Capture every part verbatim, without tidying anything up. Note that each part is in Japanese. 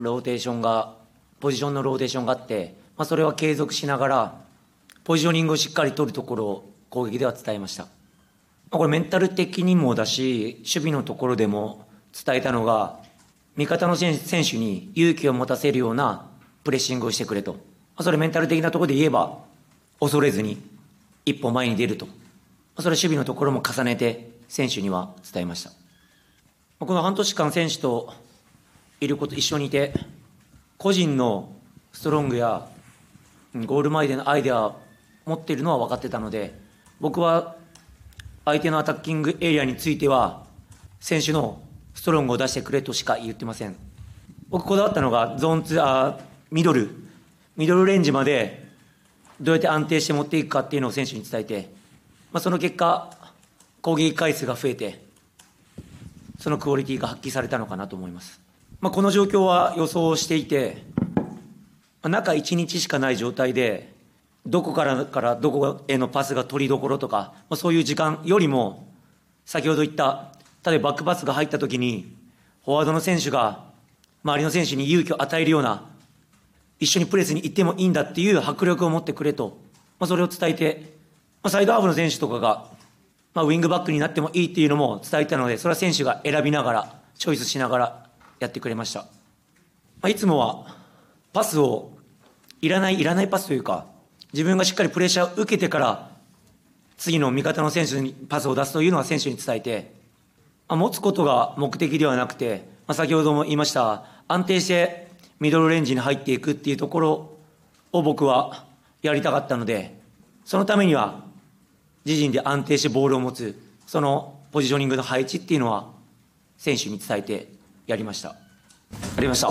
ローテーションがポジションのローテーションがあって、まあ、それは継続しながらポジショニングをしっかり取るところを攻撃では伝えました。まあ、これメンタル的にもだし守備のところでも伝えたのが、味方の選手に勇気を持たせるようなプレッシングをしてくれと。まあ、それメンタル的なところで言えば恐れずに一歩前に出ると。まあ、それは守備のところも重ねて選手には伝えました。まあ、この半年間選手といること、一緒にいて個人のストロングやゴール前でのアイデアを持っているのは分かってたので、僕は相手のアタッキングエリアについては選手のストロングを出してくれとしか言ってません。僕こだわったのがゾーンツあミドルミドルレンジまでどうやって安定して持っていくかっていうのを選手に伝えて、まあ、その結果攻撃回数が増えてそのクオリティが発揮されたのかなと思います。まあ、この状況は予想していて、中いちにちしかない状態でどこからからどこへのパスが取りどころとか、まあ、そういう時間よりも先ほど言った例えばバックパスが入ったときにフォワードの選手が周りの選手に勇気を与えるような、一緒にプレスに行ってもいいんだっていう迫力を持ってくれと、まあ、それを伝えて、まあ、サイドハーフの選手とかが、まあ、ウィングバックになってもいいっていうのも伝えたので、それは選手が選びながらチョイスしながらやってくれました。まあ、いつもはパスをいらないいらないパスというか、自分がしっかりプレッシャーを受けてから次の味方の選手にパスを出すというのは選手に伝えて、まあ、持つことが目的ではなくて、まあ、先ほども言いました安定してミドルレンジに入っていくっていうところを僕はやりたかったので、そのためには自陣で安定してボールを持つそのポジショニングの配置っていうのは選手に伝えてやりました。やりました。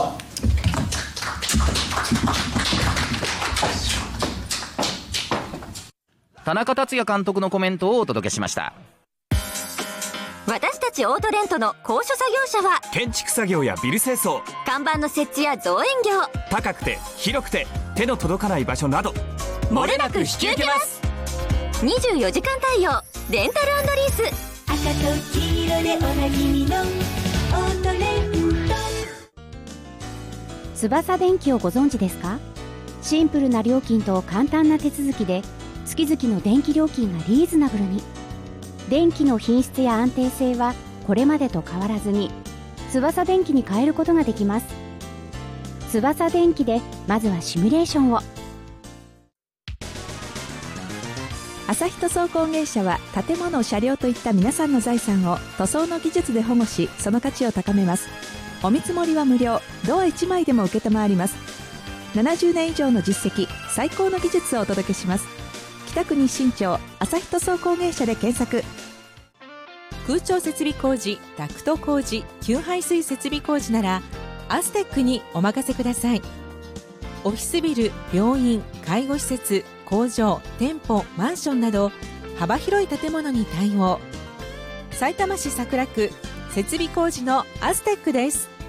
田中達也監督のコメントをお届けしました。 私たちオートレントの高所作業車は建築作業やビル清掃、 看板の設置や造園業、 高くて広くて手の届かない場所など漏れなく引き受けます。にじゅうよじかん対応レンタル&リース、 赤と黄色でおなじみのオートレント。 翼電機をご存知ですか？シンプルな料金と簡単な手続きで月々の電気料金がリーズナブルに。電気の品質や安定性はこれまでと変わらずに翼電機に変えることができます。翼電機でまずはシミュレーションを。 朝日塗装工芸社は建物、車両といった皆さんの財産を塗装の技術で保護し、その価値を高めます。お見積もりは無料、ドアいちまいでも受けたまわります。ななじゅうねん以上の実績、最高の技術をお届けします。北区日新町朝日塗装工芸社で検索。 空調設備工事、ダクト工事、給排水設備工事ならアステックにお任せください。オフィスビル、病院、介護施設、工場、店舗、マンションなど幅広い建物に対応。さいたま市桜区設備工事のアステックです。